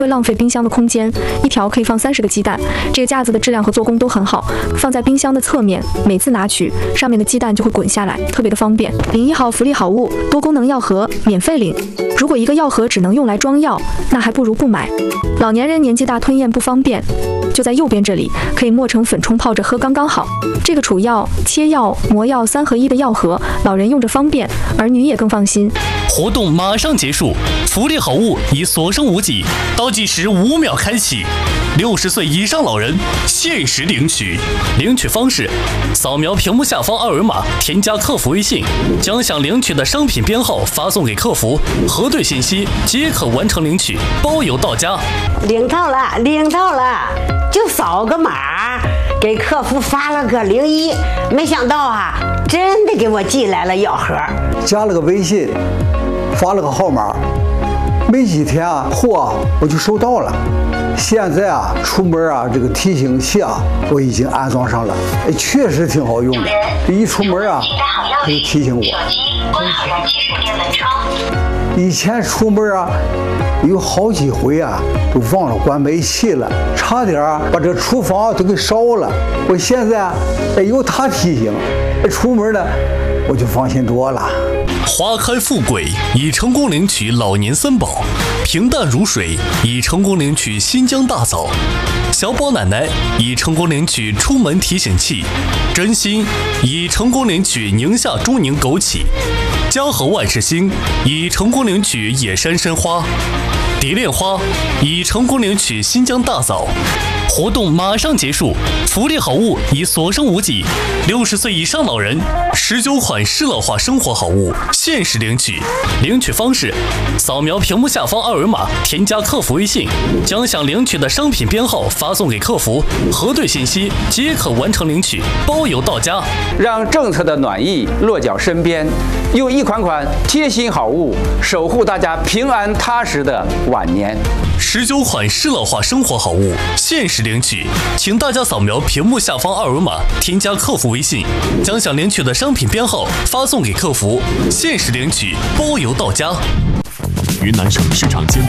会浪费冰箱的空间，一条可以放30个鸡蛋。这个架子的质量和做工都很好，放在冰箱的侧面，每次拿取，上面的鸡蛋就会滚下来，特别的方便。领1号福利好物，多功能药盒，免费领。如果一个药盒只能用来装药，那还不如不买。老年人年纪大吞咽不方便，就在右边这里，可以磨成粉冲泡着喝刚刚好。这个储药、切药、磨药3合1的药盒，老人用着方便，儿女也更放心。 活动马上结束，福利好物已所剩无几，倒计时5秒开启。60岁以上老人限时领取，领取方式：扫描屏幕下方2维码，添加客服微信，将想领取的商品编号发送给客服，核对信息即可完成领取，包邮到家。 领到了，就扫个码，给客服发了个01，没想到啊，真的给我寄来了药盒， 加了个微信，发了个号码，没几天啊，货我就收到了。现在啊，出门啊，这个提醒器啊，我已经安装上了，确实挺好用的。一出门啊，它就提醒我。关好燃气水电门窗。以前出门啊，有好几回啊，都忘了关煤气了，差点把这厨房都给烧了。我现在有它提醒，出门呢我就放心多了。 花开富贵，已成功领取老年3宝；平淡如水，已成功领取新疆大枣；小宝奶奶已成功领取出门提醒器；真心已成功领取宁夏猪宁枸杞；江河万事兴已成功领取野山参花；蝶恋花已成功领取新疆大枣。活动马上结束，福利好物已所剩无几。60岁以上老人19款适老化生活好物限时领取，领取方式：扫描屏幕下方2维码，添加客服微信，将想领取的商品编号发送给客服，核对信息即可完成领取，包邮到家。 让政策的暖意落脚身边，用一款款贴心好物守护大家平安踏实的晚年。 19款适老化生活好物限时领取，请大家扫描屏幕下方2维码，添加客服微信，将想领取的商品编号发送给客服，限时领取，包邮到家。 云南省市场监督